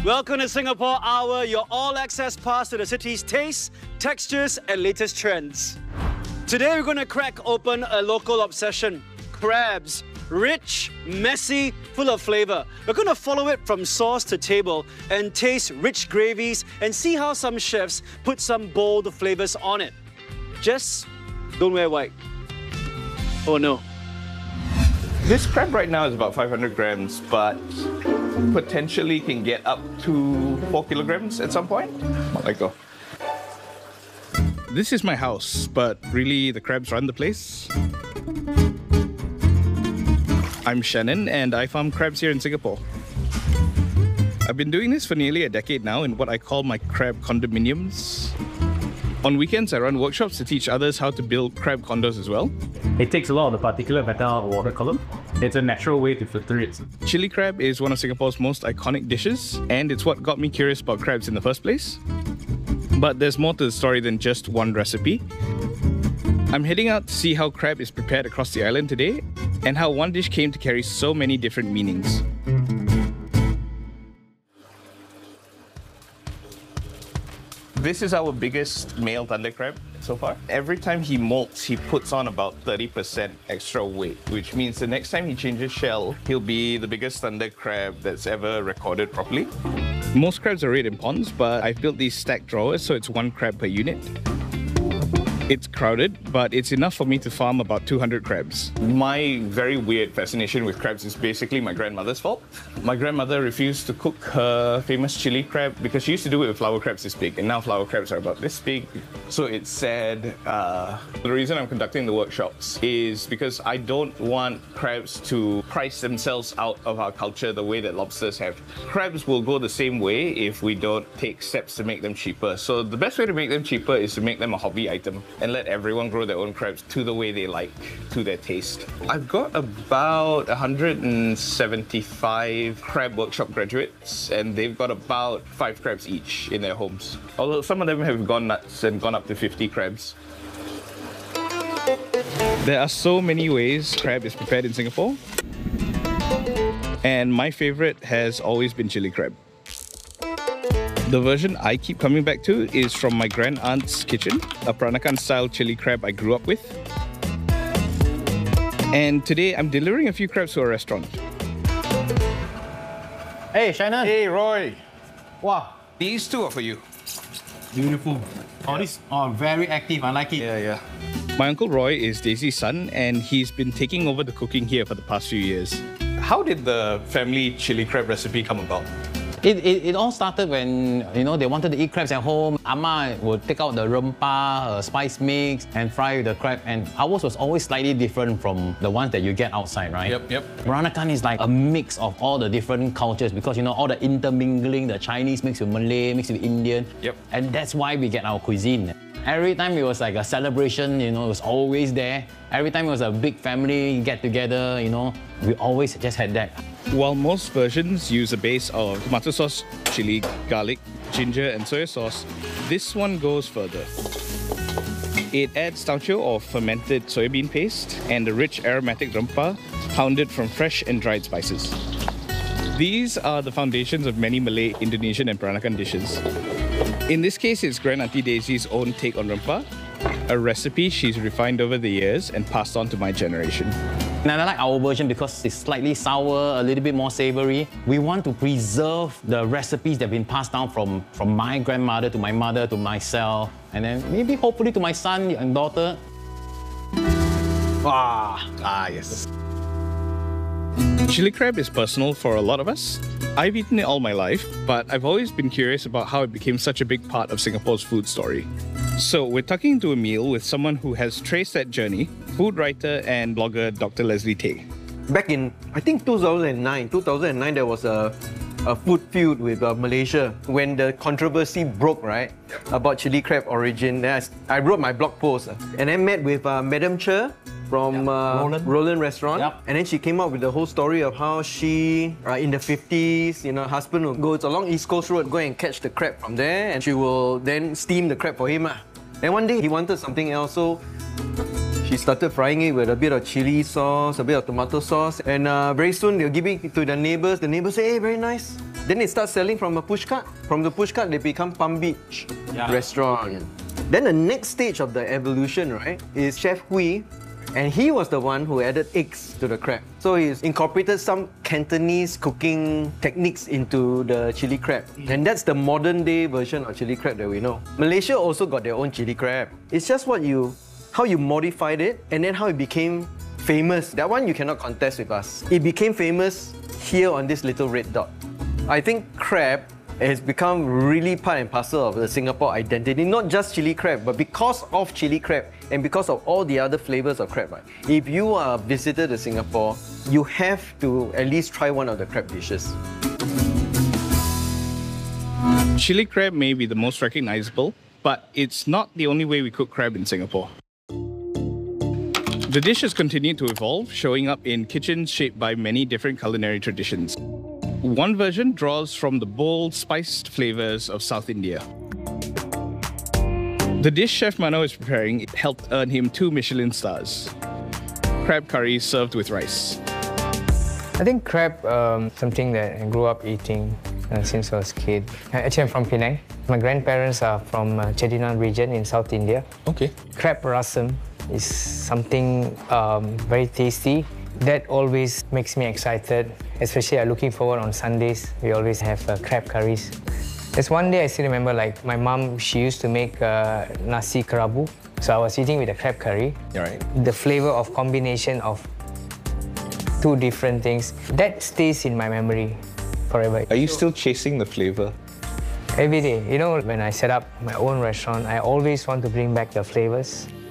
Welcome to Singapore Hour, your all-access pass to the city's tastes, textures and latest trends. Today we're going to crack open a local obsession, crabs. Rich, messy, full of flavour. We're going to follow it from source to table and taste rich gravies and see how some chefs put some bold flavours on it. Just don't wear white. Oh no. This crab right now is about 500 grams, but potentially can get up to 4 kilograms at some point. Let go. This is my house, but really the crabs run the place. I'm Shannon and I farm crabs here in Singapore. I've been doing this for nearly a decade now in what I call my crab condominiums. On weekends, I run workshops to teach others how to build crab condos as well. It takes a lot of the particulate matter out of the water column. It's a natural way to filter it. Chili crab is one of Singapore's most iconic dishes, and it's what got me curious about crabs in the first place. But there's more to the story than just one recipe. I'm heading out to see how crab is prepared across the island today, and how one dish came to carry so many different meanings. This is our biggest male thunder crab so far. Every time he molts, he puts on about 30% extra weight, which means the next time he changes shell, he'll be the biggest thunder crab that's ever recorded properly. Most crabs are reared in ponds, but I've built these stacked drawers so it's one crab per unit. It's crowded, but it's enough for me to farm about 200 crabs. My very weird fascination with crabs is basically my grandmother's fault. My grandmother refused to cook her famous chili crab because she used to do it with flower crabs this big, and now flower crabs are about this big. So it's sad. The reason I'm conducting the workshops is because I don't want crabs to price themselves out of our culture the way that lobsters have. Crabs will go the same way if we don't take steps to make them cheaper. So the best way to make them cheaper is to make them a hobby item and let everyone grow their own crabs to the way they like, to their taste. I've got about 175 crab workshop graduates, and they've got about 5 crabs each in their homes. Although some of them have gone nuts and gone up to 50 crabs. There are so many ways crab is prepared in Singapore, and my favourite has always been chili crab. The version I keep coming back to is from my grand aunt's kitchen, a Peranakan-style chili crab I grew up with. And today I'm delivering a few crabs to a restaurant. Hey, Shannon. Hey, Roy. Wow, These two are for you. beautiful. All these are very active. I like it. Yeah. My uncle Roy is Daisy's son, and he's been taking over the cooking here for the past few years. How did the family chili crab recipe come about? It all started when, they wanted to eat crabs at home. Amma would take out the rempah, her spice mix, and fry the crab. And ours was always slightly different from the ones that you get outside, right? Yep. Peranakan is like a mix of all the different cultures because, all the intermingling, the Chinese mixed with Malay, mixed with Indian. Yep. And that's why we get our cuisine. Every time it was like a celebration, it was always there. Every time it was a big family get together, we always just had that. While most versions use a base of tomato sauce, chili, garlic, ginger and soy sauce, this one goes further. It adds tauco or fermented soybean paste and a rich aromatic rempah pounded from fresh and dried spices. These are the foundations of many Malay, Indonesian and Peranakan dishes. In this case, it's Grand Auntie Daisy's own take on rempah, a recipe she's refined over the years and passed on to my generation. And I like our version because it's slightly sour, a little bit more savory. We want to preserve the recipes that have been passed down from my grandmother to my mother to myself, and then maybe hopefully to my son and daughter. Yes. Chili crab is personal for a lot of us. I've eaten it all my life, but I've always been curious about how it became such a big part of Singapore's food story. So we're tucking into a meal with someone who has traced that journey, food writer and blogger Dr. Leslie Tay. Back in, I think 2009 there was a food feud with Malaysia when the controversy broke, right? About chili crab origin. Then I wrote my blog post and I met with Madam Che from Roland Restaurant. Yep. And then she came up with the whole story of how she, in the 50s, her husband will go along East Coast Road, go and catch the crab from there, and she will then steam the crab for him. Then one day he wanted something else, so she started frying it with a bit of chili sauce, a bit of tomato sauce, and very soon they'll give it to the neighbors. The neighbors say, hey, very nice. Then they start selling from a pushcart. From the pushcart, they become Palm Beach restaurant. Then the next stage of the evolution, right, is Chef Hui. And he was the one who added eggs to the crab. So he's incorporated some Cantonese cooking techniques into the chili crab. And that's the modern day version of chili crab that we know. Malaysia also got their own chili crab. It's just how you modified it and then how it became famous. That one you cannot contest with us. It became famous here on this little red dot. I think crab has become really part and parcel of the Singapore identity. Not just chili crab, but because of chili crab and because of all the other flavors of crab. Right? If you are a visitor to Singapore, you have to at least try one of the crab dishes. Chili crab may be the most recognizable, but it's not the only way we cook crab in Singapore. The dish has continued to evolve, showing up in kitchens shaped by many different culinary traditions. One version draws from the bold, spiced flavors of South India. The dish Chef Mano is preparing helped earn him 2 Michelin stars. Crab curry served with rice. I think crab, something that I grew up eating since I was a kid. Actually, I'm from Penang. My grandparents are from Chettinad region in South India. Okay. Crab rasam is something very tasty. That always makes me excited, especially looking forward on Sundays. We always have crab curries. There's one day I still remember, like my mom, she used to make nasi kerabu. So I was eating with a crab curry. Right. The flavor of combination of 2 different things, that stays in my memory forever. Are you still chasing the flavor? Every day. You know, when I set up my own restaurant, I always want to bring back the flavors.